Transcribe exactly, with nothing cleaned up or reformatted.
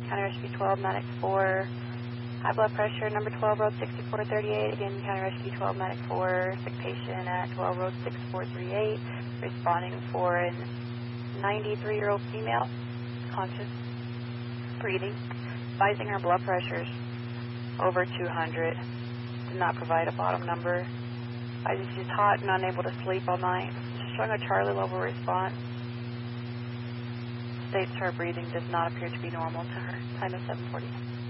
County Rescue twelve, Medic four. High blood pressure, number twelve, road sixty-four thirty-eight. Again, County Rescue twelve, Medic four. Sick patient at twelve, road sixty-four thirty-eight. Responding for a ninety-three-year-old female, conscious, breathing. Advising her blood pressure's over two hundred. Did not provide a bottom number. Advising she's hot and unable to sleep all night. Showing a Charlie level response. States her breathing does not appear to be normal to her. Time is seven forty.